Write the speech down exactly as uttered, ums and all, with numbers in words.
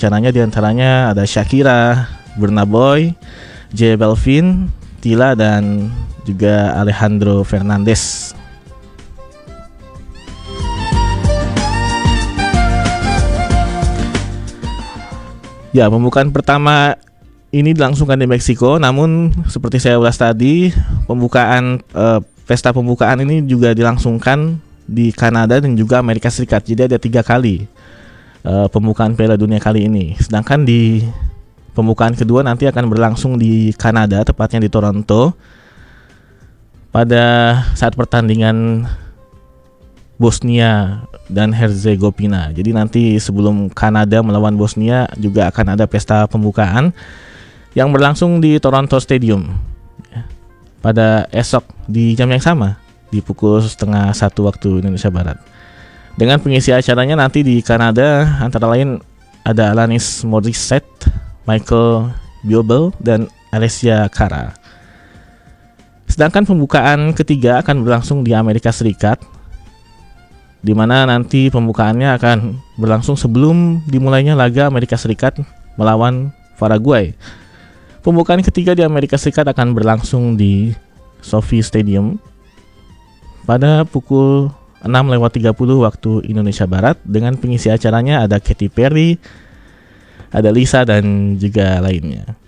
acaranya diantaranya ada Shakira, Burna Boy, J Balvin, Tila, dan juga Alejandro Fernandez. Ya, pembukaan pertama ini dilangsungkan di Meksiko, namun seperti saya ulas tadi, pembukaan eh, pesta pembukaan ini juga dilangsungkan di Kanada dan juga Amerika Serikat. Jadi ada tiga kali eh, pembukaan Piala Dunia kali ini. Sedangkan di pembukaan kedua nanti akan berlangsung di Kanada, tepatnya di Toronto, pada saat pertandingan Bosnia dan Herzegovina. Jadi nanti sebelum Kanada melawan Bosnia juga akan ada pesta pembukaan yang berlangsung di Toronto Stadium pada esok di jam yang sama, di pukul setengah satu waktu Indonesia Barat. Dengan pengisi acaranya nanti di Kanada antara lain ada Alanis Morissette, Michael Bublé, dan Alessia Cara. Sedangkan pembukaan ketiga akan berlangsung di Amerika Serikat, di mana nanti pembukaannya akan berlangsung sebelum dimulainya laga Amerika Serikat melawan Paraguay. Pembukaan ketiga di Amerika Serikat akan berlangsung di SoFi Stadium pada pukul enam lewat tiga puluh waktu Indonesia Barat. Dengan pengisi acaranya ada Katy Perry, ada Lisa, dan juga lainnya.